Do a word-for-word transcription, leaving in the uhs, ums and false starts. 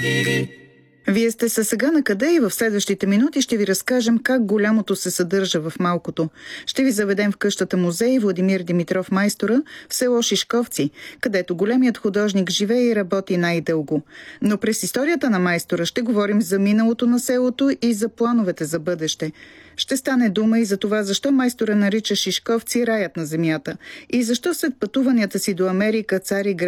Вие сте със Сега на къде и в следващите минути ще ви разкажем как голямото се съдържа в малкото. Ще ви заведем в къщата музей Владимир Димитров Майстора в село Шишковци, където големият художник живее и работи най-дълго. Но през историята на Майстора ще говорим за миналото на селото и за плановете за бъдеще. Ще стане дума и за това защо Майстора нарича Шишковци раят на земята и защо след пътуванията си до Америка, Цариград